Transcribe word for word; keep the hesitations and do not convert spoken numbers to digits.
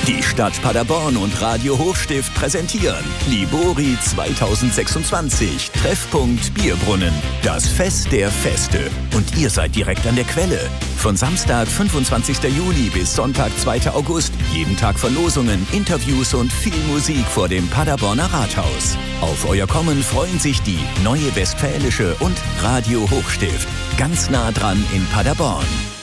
Die Stadt Paderborn und Radio Hochstift präsentieren Libori zweitausendsechsundzwanzig, Treffpunkt Bierbrunnen. Das Fest der Feste. Und ihr seid direkt an der Quelle. Von Samstag, fünfundzwanzigster Juli bis Sonntag, zweiter August. Jeden Tag Verlosungen, Interviews und viel Musik vor dem Paderborner Rathaus. Auf euer Kommen freuen sich die Neue Westfälische und Radio Hochstift. Ganz nah dran in Paderborn.